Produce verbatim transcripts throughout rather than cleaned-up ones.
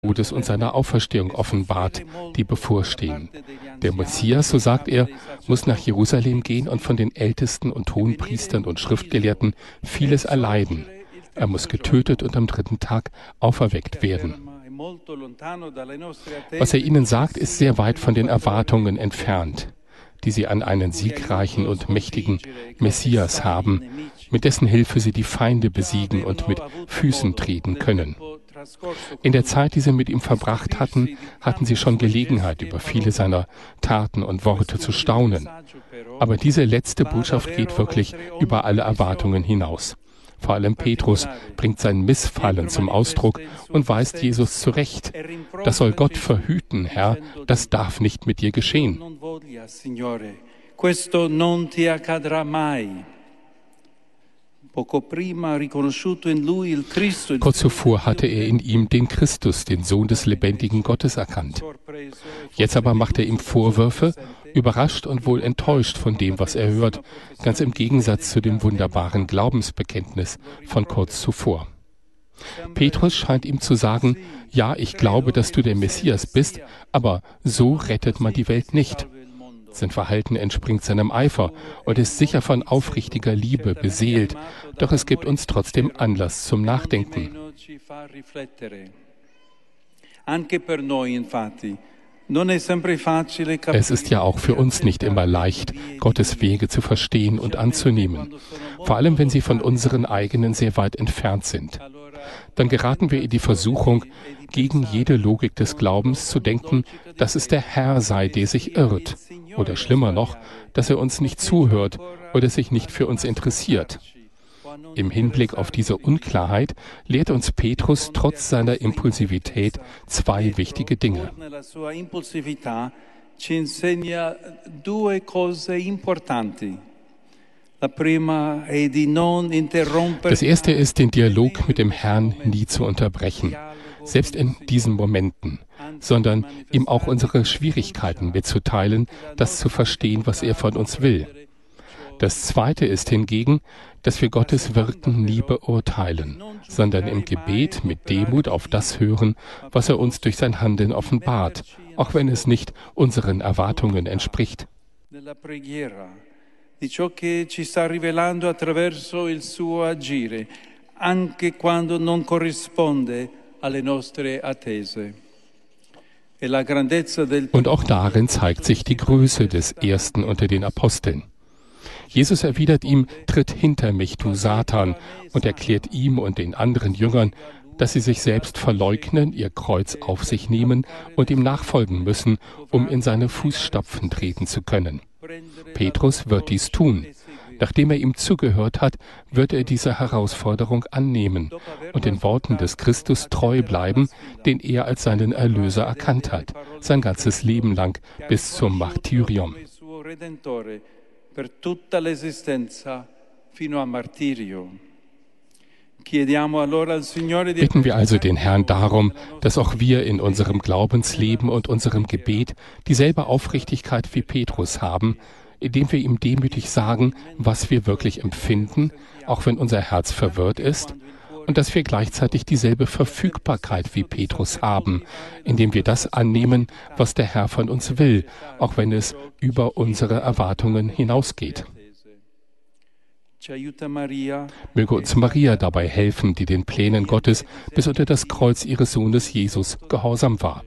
Todes und seiner Auferstehung offenbart, die bevorstehen. Der Messias, so sagt er, muss nach Jerusalem gehen und von den Ältesten und Hohenpriestern und Schriftgelehrten vieles erleiden. Er muss getötet und am dritten Tag auferweckt werden. Was er ihnen sagt, ist sehr weit von den Erwartungen entfernt, die sie an einen siegreichen und mächtigen Messias haben, mit dessen Hilfe sie die Feinde besiegen und mit Füßen treten können. In der Zeit, die sie mit ihm verbracht hatten, hatten sie schon Gelegenheit, über viele seiner Taten und Worte zu staunen. Aber diese letzte Botschaft geht wirklich über alle Erwartungen hinaus. Vor allem Petrus bringt sein Missfallen zum Ausdruck und weist Jesus zurecht. Das soll Gott verhüten, Herr, das darf nicht mit dir geschehen. Kurz zuvor hatte er in ihm den Christus, den Sohn des lebendigen Gottes, erkannt. Jetzt aber macht er ihm Vorwürfe, überrascht und wohl enttäuscht von dem, was er hört, ganz im Gegensatz zu dem wunderbaren Glaubensbekenntnis von kurz zuvor. Petrus scheint ihm zu sagen, ja, ich glaube, dass du der Messias bist, aber so rettet man die Welt nicht. Sein Verhalten entspringt seinem Eifer und ist sicher von aufrichtiger Liebe beseelt, doch es gibt uns trotzdem Anlass zum Nachdenken. Es ist ja auch für uns nicht immer leicht, Gottes Wege zu verstehen und anzunehmen, vor allem wenn sie von unseren eigenen sehr weit entfernt sind. Dann geraten wir in die Versuchung, gegen jede Logik des Glaubens zu denken, dass es der Herr sei, der sich irrt. Oder schlimmer noch, dass er uns nicht zuhört oder sich nicht für uns interessiert. Im Hinblick auf diese Unklarheit lehrt uns Petrus trotz seiner Impulsivität zwei wichtige Dinge. Das erste ist, den Dialog mit dem Herrn nie zu unterbrechen, selbst in diesen Momenten, sondern ihm auch unsere Schwierigkeiten mitzuteilen, das zu verstehen, was er von uns will. Das zweite ist hingegen, dass wir Gottes Wirken nie beurteilen, sondern im Gebet mit Demut auf das hören, was er uns durch sein Handeln offenbart, auch wenn es nicht unseren Erwartungen entspricht. Di ciò che ci sta rivelando attraverso il suo agire, anche quando non corrisponde alle nostre attese. Und auch darin zeigt sich die Größe des Ersten unter den Aposteln. Jesus erwidert ihm, tritt hinter mich, du Satan, und erklärt ihm und den anderen Jüngern, dass sie sich selbst verleugnen, ihr Kreuz auf sich nehmen und ihm nachfolgen müssen, um in seine Fußstapfen treten zu können. Petrus wird dies tun. Nachdem er ihm zugehört hat, wird er diese Herausforderung annehmen und den Worten des Christus treu bleiben, den er als seinen Erlöser erkannt hat, sein ganzes Leben lang bis zum Martyrium. Bitten wir also den Herrn darum, dass auch wir in unserem Glaubensleben und unserem Gebet dieselbe Aufrichtigkeit wie Petrus haben, indem wir ihm demütig sagen, was wir wirklich empfinden, auch wenn unser Herz verwirrt ist, und dass wir gleichzeitig dieselbe Verfügbarkeit wie Petrus haben, indem wir das annehmen, was der Herr von uns will, auch wenn es über unsere Erwartungen hinausgeht. Möge uns Maria dabei helfen, die den Plänen Gottes bis unter das Kreuz ihres Sohnes Jesus gehorsam war.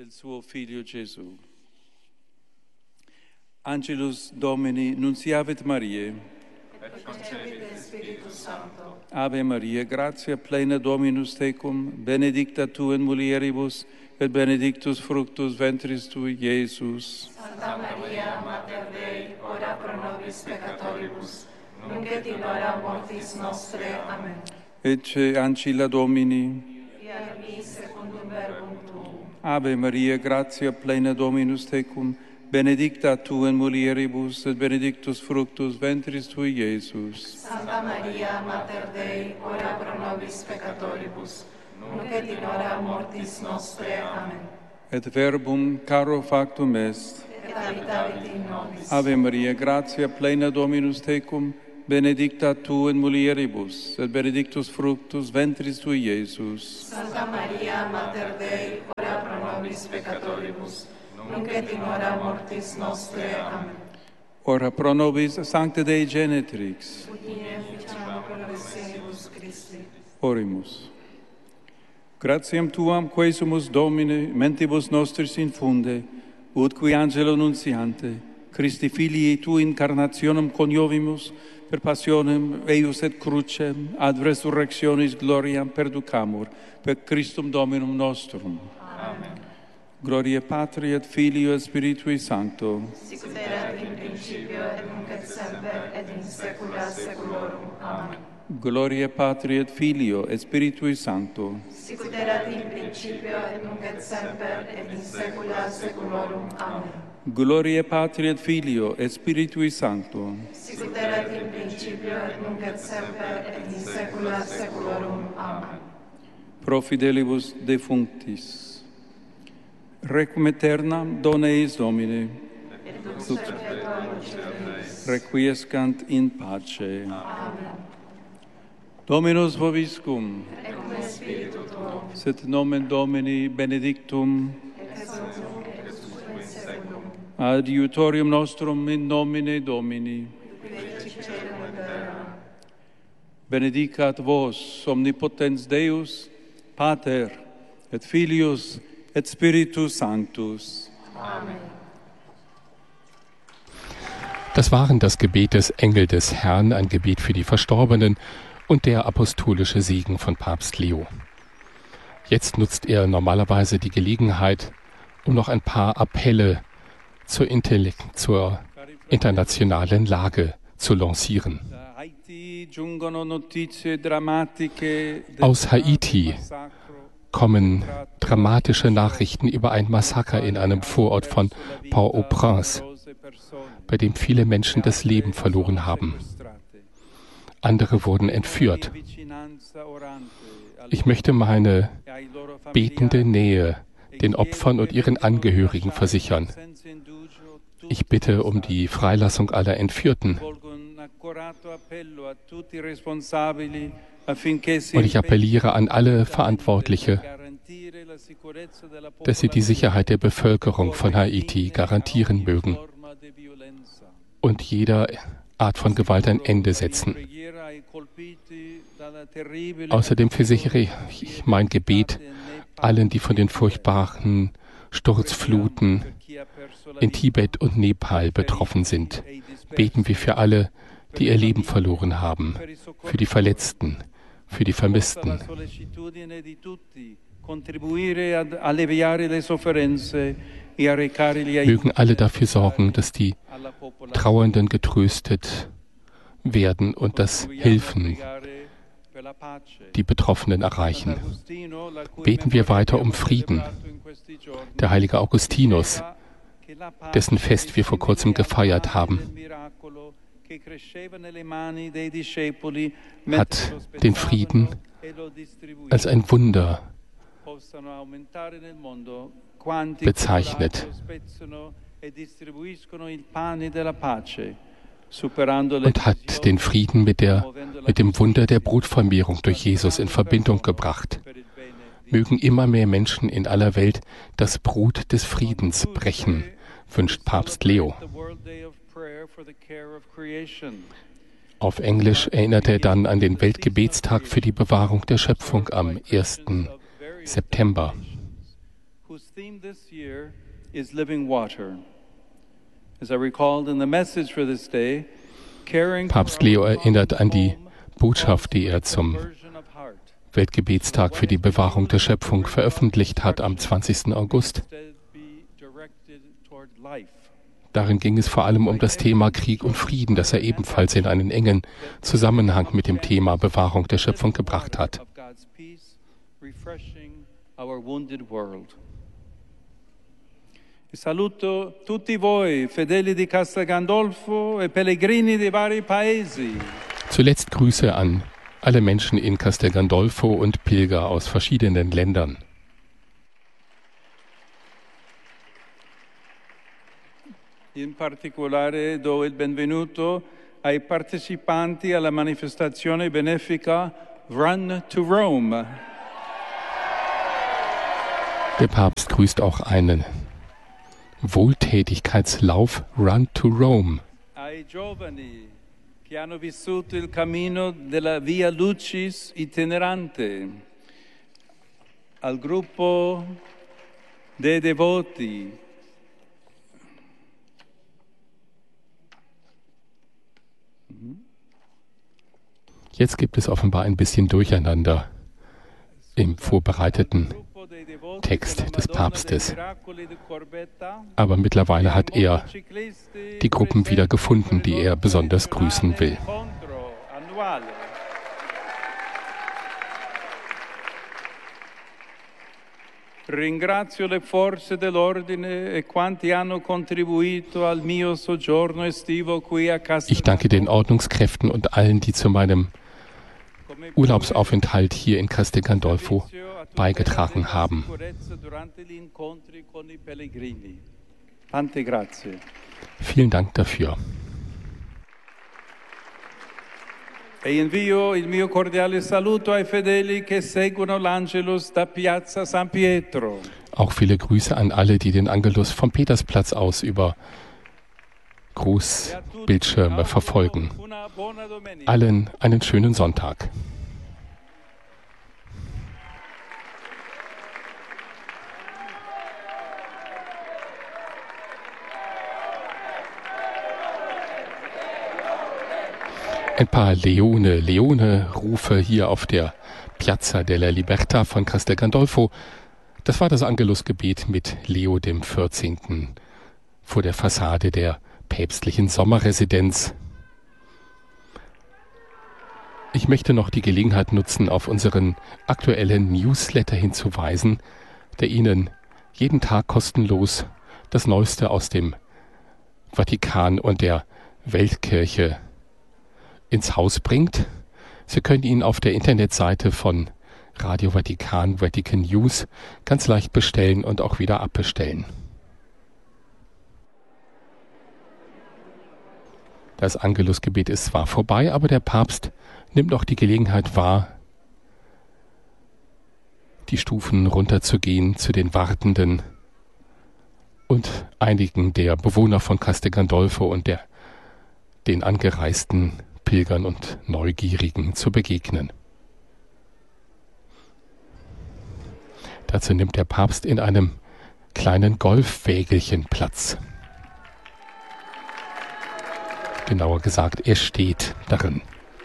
Angelus Domini nunciavit Mariae. Et concepit Spiritus Sancto. Ave Maria, gratia plena Dominus tecum, benedicta tu in mulieribus, et benedictus fructus ventris tui, Iesus. Santa Maria, Mater Dei, ora pro nobis peccatoribus, nunc et in hora mortis nostre. Amen. Ecce ancilla Domini. Fiat mi secundum verbum tuum. Ave Maria, gratia plena Dominus tecum, benedicta tu in mulieribus, et benedictus fructus ventris tui, Iesus. Santa Maria, Mater Dei, ora pro nobis peccatoribus, nunc et in hora mortis nostre. Amen. Et verbum caro factum est. Et habitavit in nobis. Ave Maria, gratia plena Dominus tecum, benedicta tu in mulieribus, et benedictus fructus ventris tui, Iesus. Santa Maria, Mater Dei, ora pro nobis peccatoribus, nunc et in hora mortis nostre. Amen. Ora pro nobis Sancte Dei Genetrix. Ut in efficiam conversenibus Christi. Orimus. Gratiam tuam, quae sumus Domine, mentibus nostris infunde, ut qui angelo nuntiante, Christi filii tu incarnationem coniovimus, per passionem eius et crucem, ad resurrectionis gloriam perducamur, per Christum Dominum nostrum. Amen. Gloria Patri et Filio et Spiritui Sancto. Sic ut erat in principio et nunc et semper et in saecula saeculorum. Amen. Gloria Patri et Filio et Spiritui Sancto. Sic ut erat in principio et nunc et semper et in saecula saeculorum. Amen. Gloria Patri et Filio et Spiritui Sancto. Sic ut erat in principio et nunc et semper et in saecula saeculorum. Amen. Pro fidelibus defunctis. Requiem aeternam dona eis Domine. Et lux perpetua luce Deus. Requiescant in pace. Amen. Dominus vobiscum. Et cum spiritu tuo. Sit nomen Domini benedictum. Ex hoc nunc et usque in saeculum. Adiutorium nostrum in nomine Domini. Qui fecit caelum et terram. Benedicat vos omnipotens Deus, Pater et Filius et Spiritus Sanctus. Amen. Das waren das Gebet des Engel des Herrn, ein Gebet für die Verstorbenen und der apostolische Segen von Papst Leo. Jetzt nutzt er normalerweise die Gelegenheit, um noch ein paar Appelle zur, Intellekt, zur internationalen Lage zu lancieren. Aus Haiti kommen dramatische Nachrichten über ein Massaker in einem Vorort von Port-au-Prince, bei dem viele Menschen das Leben verloren haben. Andere wurden entführt. Ich möchte meine betende Nähe den Opfern und ihren Angehörigen versichern. Ich bitte um die Freilassung aller Entführten. Und ich appelliere an alle Verantwortliche, dass sie die Sicherheit der Bevölkerung von Haiti garantieren mögen und jeder Art von Gewalt ein Ende setzen. Außerdem versichere ich mein Gebet allen, die von den furchtbaren Sturzfluten in Tibet und Nepal betroffen sind. Beten wir für alle, die ihr Leben verloren haben, für die Verletzten, für die Vermissten. Mögen alle dafür sorgen, dass die Trauernden getröstet werden und dass Hilfen die Betroffenen erreichen. Beten wir weiter um Frieden. Der heilige Augustinus, dessen Fest wir vor kurzem gefeiert haben, hat den Frieden als ein Wunder bezeichnet und hat den Frieden mit, der, mit dem Wunder der Brutvermehrung durch Jesus in Verbindung gebracht. Mögen immer mehr Menschen in aller Welt das Brot des Friedens brechen, wünscht Papst Leo. Auf Englisch erinnert er dann an den Weltgebetstag für die Bewahrung der Schöpfung am ersten September. Papst Leo erinnert an die Botschaft, die er zum Weltgebetstag für die Bewahrung der Schöpfung veröffentlicht hat am zwanzigsten August. Darin ging es vor allem um das Thema Krieg und Frieden, das er ebenfalls in einen engen Zusammenhang mit dem Thema Bewahrung der Schöpfung gebracht hat. Saluto tutti voi, fedeli di Castel Gandolfo e pellegrini dei vari paesi. Zuletzt Grüße an alle Menschen in Castel Gandolfo und Pilger aus verschiedenen Ländern. In particolare do il benvenuto ai partecipanti alla manifestazione benefica Run to Rome. Der Papst grüßt auch einen Wohltätigkeitslauf Run to Rome. Ai giovani che hanno vissuto il cammino della Via Lucis itinerante, al gruppo dei devoti, Jetzt gibt es offenbar ein bisschen Durcheinander im vorbereiteten Text des Papstes. Aber mittlerweile hat er die Gruppen wieder gefunden, die er besonders grüßen will. Ringrazio le forze dell'ordine e quanti hanno contribuito al mio soggiorno estivo qui a Castel. Ich danke den Ordnungskräften und allen, die zu meinem Urlaubsaufenthalt hier in Castel Gandolfo beigetragen haben. Vielen Dank dafür. E invio il mio cordiale saluto ai fedeli che seguono l'Angelus da Piazza San Pietro. Auch viele Grüße an alle, die den Angelus vom Petersplatz aus über Großbildschirme verfolgen. Allen einen schönen Sonntag. Ein paar Leone, Leone-Rufe hier auf der Piazza della Libertà von Castel Gandolfo. Das war das Angelusgebet mit Leo dem vierzehnten vor der Fassade der päpstlichen Sommerresidenz. Ich möchte noch die Gelegenheit nutzen, auf unseren aktuellen Newsletter hinzuweisen, der Ihnen jeden Tag kostenlos das Neueste aus dem Vatikan und der Weltkirche ins Haus bringt. Sie können ihn auf der Internetseite von Radio Vatikan, Vatican News, ganz leicht bestellen und auch wieder abbestellen. Das Angelusgebet ist zwar vorbei, aber der Papst nimmt auch die Gelegenheit wahr, die Stufen runterzugehen zu den Wartenden und einigen der Bewohner von Castel Gandolfo und der, den angereisten Pilgern und Neugierigen zu begegnen. Dazu nimmt der Papst in einem kleinen Golfwägelchen Platz. Genauer gesagt, er steht darin.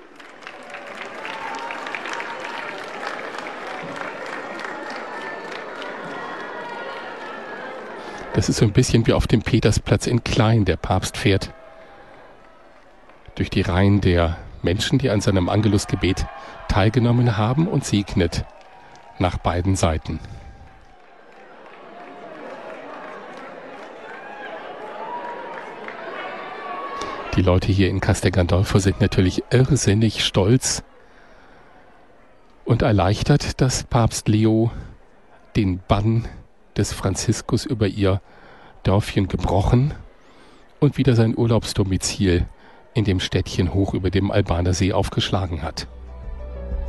Das ist so ein bisschen wie auf dem Petersplatz in Klein. Der Papst fährt durch die Reihen der Menschen, die an seinem Angelusgebet teilgenommen haben, und segnet nach beiden Seiten. Die Leute hier in Castel Gandolfo sind natürlich irrsinnig stolz und erleichtert, dass Papst Leo den Bann des Franziskus über ihr Dörfchen gebrochen und wieder sein Urlaubsdomizil in dem Städtchen hoch über dem Albaner See aufgeschlagen hat.